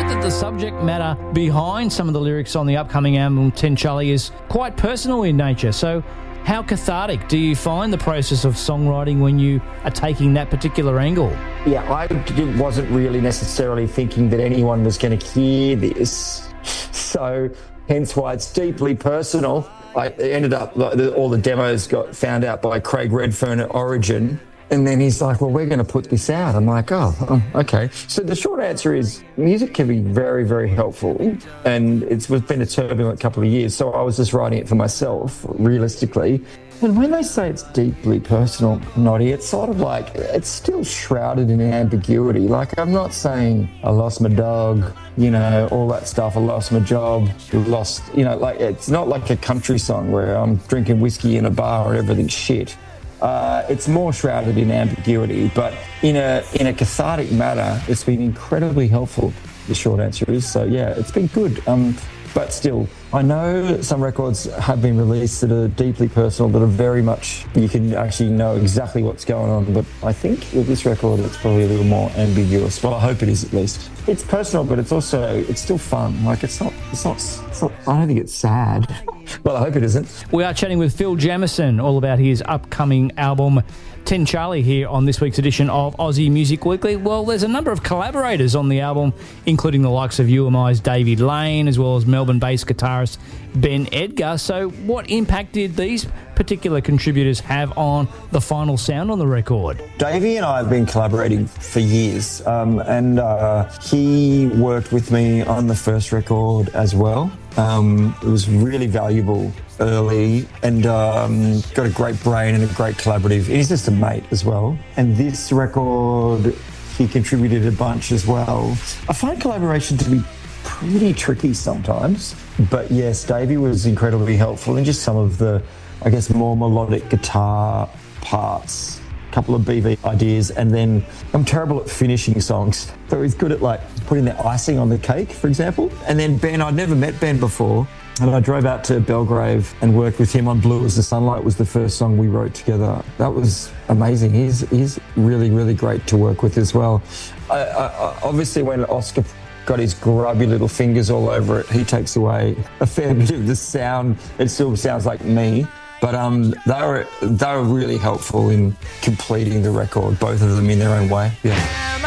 that the subject matter behind some of the lyrics on the upcoming album, 10 Charlie, is quite personal in nature. So how cathartic do you find the process of songwriting when you are taking that particular angle? Yeah, I wasn't really necessarily thinking that anyone was going to hear this. So hence why it's deeply personal. I ended up, all the demos got found out by Craig Redfern at Origin. And then he's like, well, we're going to put this out. I'm like, oh, okay. So the short answer is music can be very, very helpful. And it's been a turbulent couple of years. So I was just writing it for myself, realistically. And when they say it's deeply personal, Noddy, it's sort of like, it's still shrouded in ambiguity. Like, I'm not saying I lost my dog, you know, all that stuff. I lost my job, lost, you know, like, it's not like a country song where I'm drinking whiskey in a bar and everything's shit. It's more shrouded in ambiguity, but in a cathartic manner, it's been incredibly helpful, the short answer is. So, yeah, it's been good. But still, I know some records have been released that are deeply personal, that are very much, you can actually know exactly what's going on. But I think with this record, it's probably a little more ambiguous. Well, I hope it is at least. It's personal, but it's still fun. Like, it's not, I don't think it's sad. Well, I hope it isn't. We are chatting with Phil Jamieson all about his upcoming album, 10 Charlie, here on this week's edition of Aussie Music Weekly. Well, there's a number of collaborators on the album, including the likes of UMI's David Lane, as well as Melbourne-based guitarist Ben Edgar. So what impact did these particular contributors have on the final sound on the record? Davey and I have been collaborating for years, and he worked with me on the first record as well. It was really valuable early, and got a great brain and a great collaborative. He's just a mate as well. And this record, he contributed a bunch as well. I find collaboration to be pretty tricky sometimes, but yes, Davey was incredibly helpful in just some of the, I guess, more melodic guitar parts, a couple of BV ideas, and then I'm terrible at finishing songs. So he's good at like putting the icing on the cake, for example. And then Ben, I'd never met Ben before, and I drove out to Belgrave and worked with him on Blue as the Sunlight was the first song we wrote together. That was amazing. He's really, really great to work with as well. I obviously, when Oscar got his grubby little fingers all over it, he takes away a fair bit of the sound. It still sounds like me. But they were really helpful in completing the record, both of them in their own way. Yeah.